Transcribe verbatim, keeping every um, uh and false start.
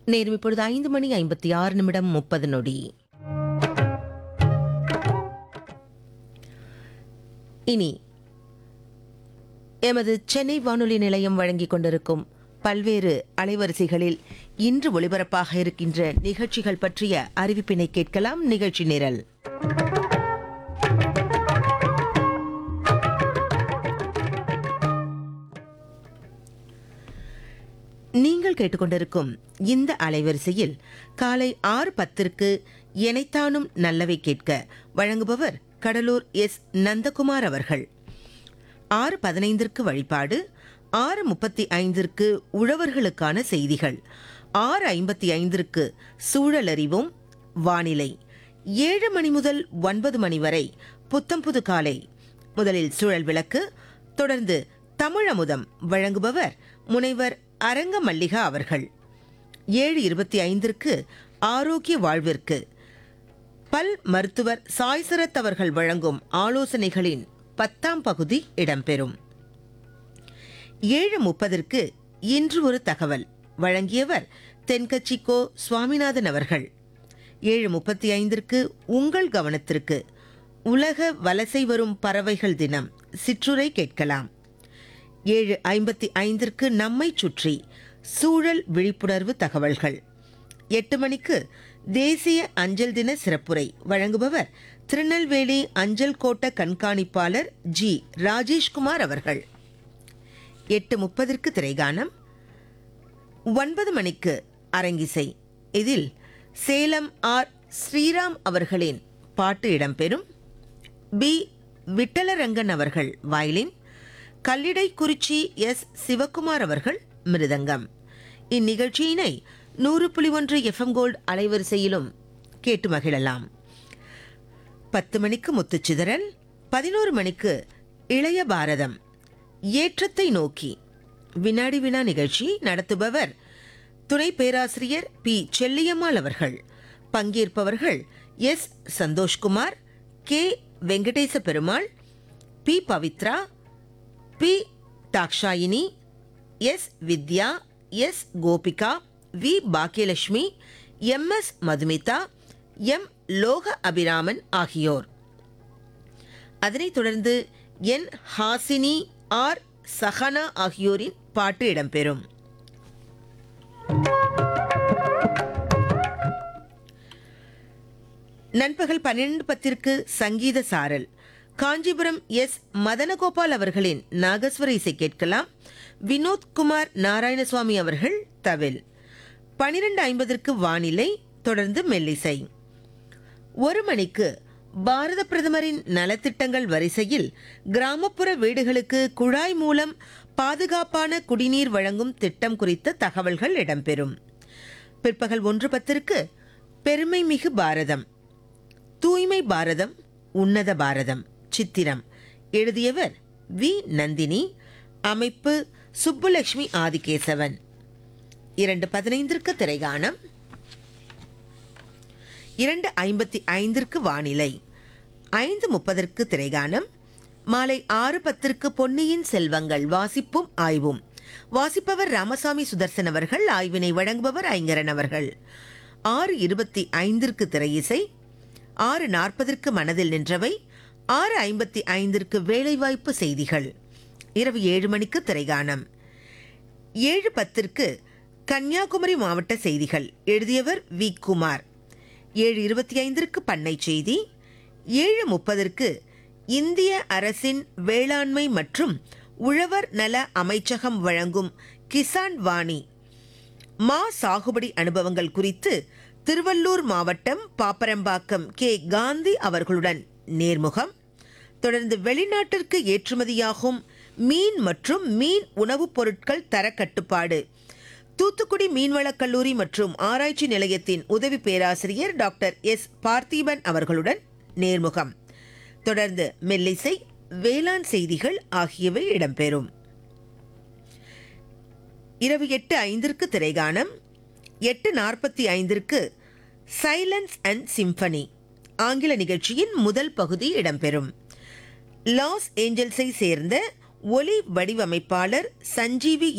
நேரம் இப்பொழுது ஐந்து மணி ஐம்பத்தி ஆறு நிமிடம் முப்பது நொடி. இனி எமது சென்னை வானொலி நிலையம் வழங்கிக் கொண்டிருக்கும் பல்வேறு அலைவரிசைகளில் இன்று ஒளிபரப்பாக இருக்கின்ற நிகழ்ச்சிகள் பற்றிய அறிவிப்பினை கேட்கலாம். நிகழ்ச்சி நிரல். நீங்கள் கேட்டுக்கொண்டிருக்கும் இந்த அலைவரிசையில் காலை ஆறு பத்திற்கு எனைத்தானும் நல்லவை கேட்க வழங்குபவர் கடலூர் எஸ் நந்தகுமார் அவர்கள். ஆறு பதினைந்திற்கு வழிபாடு, ஆறு முப்பத்தி ஐந்திற்கு உழவர்களுக்கான செய்திகள், ஆறு ஐம்பத்தி ஐந்திற்கு சூழலறிவோம் வானிலை, ஏழு மணி முதல் ஒன்பது மணி வரை புத்தம்புது காலை. முதலில் சூழல் விளக்கு, தொடர்ந்து தமிழமுதம் வழங்குபவர் முனைவர் அரங்க மல்லிகா அவர்கள். ஏழு இருபத்தி ஐந்திற்கு ஆரோக்கிய வாழ்விற்கு பல் மருத்துவர் சாய்சரத் அவர்கள் வழங்கும் ஆலோசனைகளின் பத்தாம் பகுதி இடம்பெறும். ஏழு முப்பதற்கு இன்று ஒரு தகவல் வழங்கியவர் தென்கட்சி கோ சுவாமிநாதன் அவர்கள். ஏழு முப்பத்தி ஐந்திற்கு உங்கள் கவனத்திற்கு உலக வலசை வரும் பறவைகள் தினம் சிற்றுரை கேட்கலாம். ஏழு ஐம்பத்தி ஐந்திற்கு நம்மை சுற்றி சூழல் விழிப்புணர்வு தகவல்கள். எட்டு மணிக்கு தேசிய அஞ்சல் தின சிறப்புரை வழங்குபவர் திருநெல்வேலி அஞ்சல் கோட்ட கண்காணிப்பாளர் ஜி ராஜேஷ்குமார் அவர்கள். எட்டு முப்பதற்கு திரைகானம். ஒன்பது மணிக்கு அரங்கிசை. இதில் சேலம் ஆர் ஸ்ரீராம் அவர்களின் பாட்டு இடம்பெறும். பி விட்டலரங்கன் அவர்கள் வயலின், கல்லிடைக்குறிச்சி எஸ் சிவக்குமார் அவர்கள் மிருதங்கம். இந்நிகழ்ச்சியினை நூறு புள்ளி ஒன்று எஃப்எம் கோல்டு அலைவரிசையிலும் கேட்டு மகிழலாம். பத்து மணிக்கு முத்துச்சிதறல், பதினோரு மணிக்கு இளைய பாரதம் ஏற்றத்தை நோக்கி வினாடி வினா நிகழ்ச்சி. நடத்துபவர் துணை பேராசிரியர் பி செல்லியம்மாள் அவர்கள். பங்கேற்பவர்கள் S Santhoshkumar, K Venkatesa Perumal, B Pavithra, B Dakshayini, S Vidya, S Gopika, we Baakiyalakshmi, M S Madhumitha, M லோக அபிராமன் ஆகியோர். அதனைத் தொடர்ந்து என் ஹாசினி, ஆர் சஹனா ஆகியோரின் பாட்டு இடம்பெறும். நண்பகல் பன்னிரண்டு பத்திற்கு சங்கீத சாரல். காஞ்சிபுரம் எஸ் மதனகோபால் அவர்களின் நாகஸ்வர இசை கேட்கலாம். வினோத்குமார் நாராயணசுவாமி அவர்கள் தவில். பனிரெண்டு ஐம்பதற்கு வானிலை, தொடர்ந்து மெல்லிசை. ஒரு மணிக்கு பாரத பிரதமரின் நலத்திட்டங்கள் வரிசையில் கிராமப்புற வீடுகளுக்கு குழாய் மூலம் பாதுகாப்பான குடிநீர் வழங்கும் திட்டம் குறித்த தகவல்கள் இடம்பெறும். பிற்பகல் ஒன்று பத்திற்கு பெருமை மிகு பாரதம், தூய்மை பாரதம், உன்னத பாரதம் சித்திரம். எழுதியவர் வி நந்தினி. அமைப்பு சுப்புலட்சுமி ஆதிகேசவன். இரண்டு பதினைந்திற்கு திரைகானம். இரண்டு ஐம்பத்தி ஐந்திற்கு வானிலை. ஐந்து முப்பதற்கு திரைகானம். மாலை ஆறு பத்திற்கு பொன்னியின் செல்வங்கள் வாசிப்பும் ஆய்வும். வாசிப்பவர் ராமசாமி சுதர்சன் அவர்கள். ஆய்வினை வழங்குபவர் ஐங்கரன் அவர்கள். ஆறு இருபத்தி ஐந்திற்கு திரையிசை. ஆறு நாற்பதற்கு மனதில் நின்றவை. ஆறு ஐம்பத்தி ஐந்திற்கு வேலைவாய்ப்பு செய்திகள். இரவு ஏழு மணிக்கு திரைகானம். ஏழு பத்திற்கு கன்னியாகுமரி மாவட்ட செய்திகள். எழுதியவர் வி குமார். ஏழு இருபத்தி ஐந்திற்கு பண்ணை செய்தி. ஏழு முப்பதற்கு இந்திய அரசின் வேளாண்மை மற்றும் உழவர் நல அமைச்சகம் வழங்கும் கிசான் வாணி மா சாகுபடி அனுபவங்கள் குறித்து திருவள்ளூர் மாவட்டம் பாப்பரம்பாக்கம் கே காந்தி அவர்களுடன் நேர்முகம். தொடர்ந்து வெளிநாட்டிற்கு ஏற்றுமதியாகும் மீன் மற்றும் மீன் உணவுப் பொருட்கள் தர கட்டுப்பாடு, தூத்துக்குடி மீன்வளக் கல்லூரி மற்றும் ஆராய்ச்சி நிலையத்தின் உதவி பேராசிரியர் டாக்டர் எஸ் பார்த்திபன் அவர்களுடன் நேர்முகம். தொடர்ந்து மெல்லிசை, வேளாண் செய்திகள் ஆகியவை இடம்பெறும். இரவு எட்டு ஐந்திற்கு திரைகானம். எட்டு நாற்பத்தி ஐந்திற்கு சைலன்ஸ் அண்ட் சிம்பனி ஆங்கில நிகழ்ச்சியின் முதல் பகுதி இடம்பெறும். லாஸ் ஏஞ்சல்ஸை சேர்ந்த ஒலி வடிவமைப்பாளர் சஞ்சீவி